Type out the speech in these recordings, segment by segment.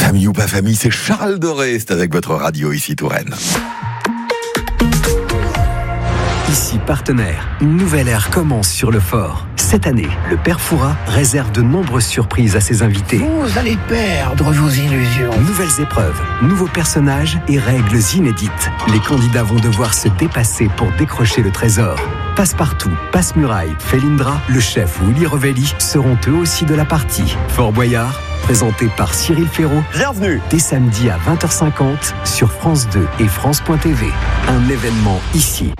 Famille ou pas famille, c'est Charles Doré, c'est avec votre radio ici Touraine. Ici Partenaire, une nouvelle ère commence sur le fort. Cette année, le Père Fouras réserve de nombreuses surprises à ses invités. Vous allez perdre vos illusions. Nouvelles épreuves, nouveaux personnages et règles inédites. Les candidats vont devoir se dépasser pour décrocher le trésor. Passe-Partout, Passe-Muraille, Felindra, le chef ou Uli Revelli seront eux aussi de la partie. Fort Boyard, présenté par Cyril Ferraud. Bienvenue. Dès samedi à 20h50 sur France 2 et France.tv. Un événement ici.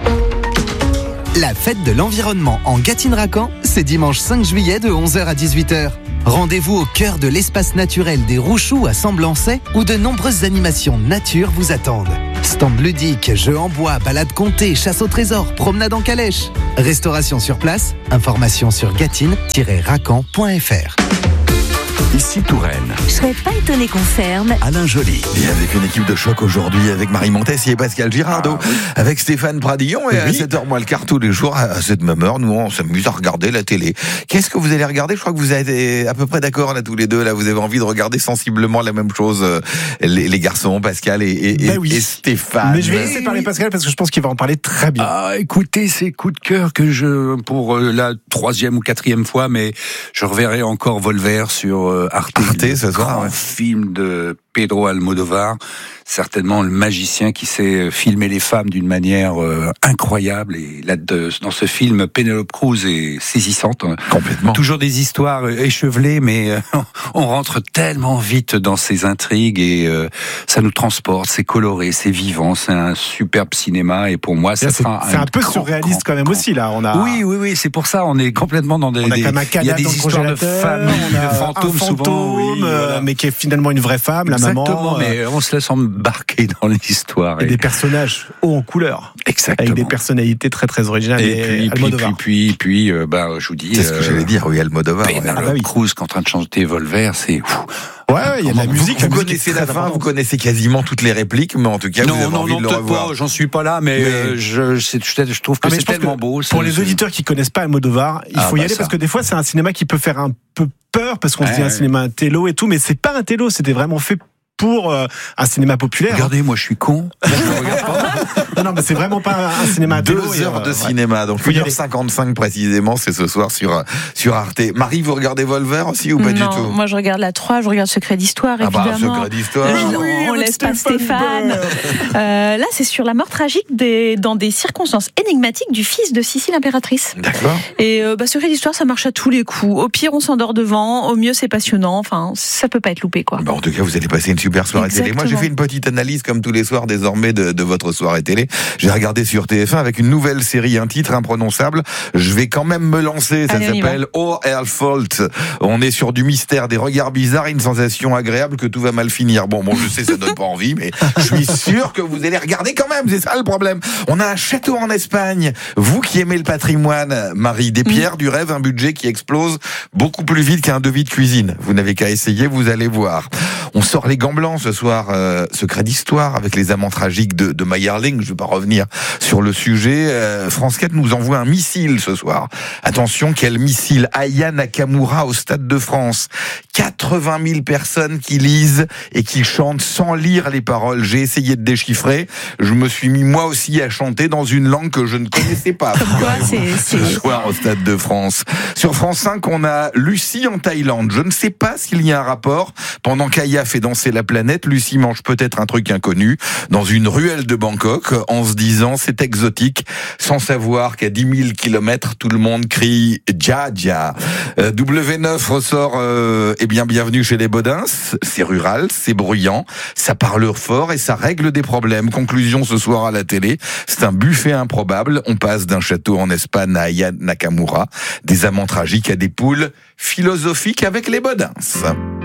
La fête de l'environnement en Gâtine-Racan, c'est dimanche 5 juillet de 11h à 18h. Rendez-vous au cœur de l'espace naturel des Rouchoux à Semblançay où de nombreuses animations nature vous attendent. Stand ludique, jeux en bois, balades comptées, chasse au trésor, promenade en calèche. Restauration sur place, information sur gâtine-racan.fr. Ici Touraine. Je serais pas étonné qu'on ferme. Alain Joly. Et avec une équipe de choc aujourd'hui, avec Marie Montessier et Pascal Girardot, avec Stéphane Pradillon, et à 7h moins le quart tous les jours, à cette même heure, nous on s'amuse à regarder la télé. Qu'est-ce que vous allez regarder? Je crois que vous êtes à peu près d'accord là tous les deux, là vous avez envie de regarder sensiblement la même chose, les garçons, Pascal et Stéphane. Mais je vais laisser parler Pascal parce que je pense qu'il va en parler très bien. Écoutez, c'est coup de cœur que pour la 3e ou 4e fois, mais je reverrai encore Volver sur Arte ce soir, un film de Pedro Almodóvar, certainement le magicien qui sait filmer les femmes d'une manière incroyable. Et là, dans ce film, Penélope Cruz est saisissante. Complètement. Toujours des histoires échevelées, mais on rentre tellement vite dans ces intrigues et ça nous transporte. C'est coloré, c'est vivant, c'est un superbe cinéma. Et pour moi, ça sera c'est un peu surréaliste quand même aussi là. Oui, c'est pour ça. On est complètement dans il y a des histoires de famille, de fantômes souvent, voilà. Mais qui est finalement une vraie femme, la maman. Exactement, mais on se laisse embarquer dans l'histoire. Et des personnages hauts en couleur. Exactement. Avec des personnalités très très originales. Et puis, je vous dis. C'est ce que j'allais dire, oui, Almodóvar. Penélope Cruz qui est en train de chanter Volver, c'est. Ouais, il y a de la musique. Vous connaissez la fin, vous connaissez quasiment toutes les répliques, mais en tout cas, vous avez envie de le revoir. Pas, j'en suis pas là, mais je trouve que c'est tellement beau. Pour les auditeurs qui connaissent pas Almodóvar, il faut y aller parce que des fois, c'est un cinéma qui peut faire un peu peur parce qu'on se dit un cinéma un télo et tout, mais c'est pas un télo, c'était vraiment fait pour un cinéma populaire. Regardez, moi je suis con. Je ne regarde pas. Non, mais c'est vraiment pas un cinéma. 2 heures de cinéma, donc 1h55 précisément, c'est ce soir sur Arte. Marie, vous regardez Volver aussi ou pas du tout? Non, moi je regarde la 3, je regarde Secret d'Histoire, évidemment. Secret d'Histoire. On laisse pas Stéphane. Là, c'est sur la mort tragique dans des circonstances énigmatiques du fils de Sissi l'impératrice. D'accord. Et Secret d'Histoire, ça marche à tous les coups. Au pire, on s'endort devant. Au mieux, c'est passionnant. Enfin, ça peut pas être loupé, quoi. En tout cas, vous allez passer une super soirée télé. Moi, j'ai fait une petite analyse, comme tous les soirs désormais, de votre soirée télé. J'ai regardé sur TF1 avec une nouvelle série, un titre imprononçable. Je vais quand même me lancer. Ça s'appelle All Her Fault. On est sur du mystère, des regards bizarres et une sensation agréable que tout va mal finir. Bon, je sais, ça donne pas envie, mais je suis sûr que vous allez regarder quand même. C'est ça le problème. On a un château en Espagne. Vous qui aimez le patrimoine, Marie, des pierres du rêve, un budget qui explose beaucoup plus vite qu'un devis de cuisine. Vous n'avez qu'à essayer, vous allez voir. On sort les gants blancs ce soir, Secret d'Histoire avec les amants tragiques de Mayerling. Je vais pas revenir sur le sujet. France 4 nous envoie un missile ce soir. Attention, quel missile? Aya Nakamura au Stade de France. 80 000 personnes qui lisent et qui chantent sans lire les paroles. J'ai essayé de déchiffrer. Je me suis mis moi aussi à chanter dans une langue que je ne connaissais pas. Ce soir au Stade de France. Sur France 5, on a Lucie en Thaïlande. Je ne sais pas s'il y a un rapport. Pendant qu'Aya fait danser la planète, Lucie mange peut-être un truc inconnu dans une ruelle de Bangkok en se disant c'est exotique, sans savoir qu'à 10 000 kilomètres, tout le monde crie Dja Dja. W9 ressort bienvenue chez les Baudins. C'est rural, c'est bruyant, ça parle fort et ça règle des problèmes. Conclusion ce soir à la télé, c'est un buffet improbable. On passe d'un château en Espagne à Aya Nakamura, des amants tragiques à des poules philosophiques avec les Baudins.